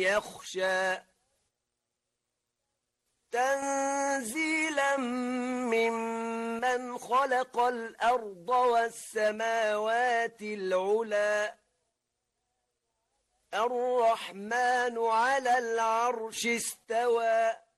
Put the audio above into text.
يخشى تنزيلا ممن خلق الأرض والسماوات العلى الرحمن على العرش استوى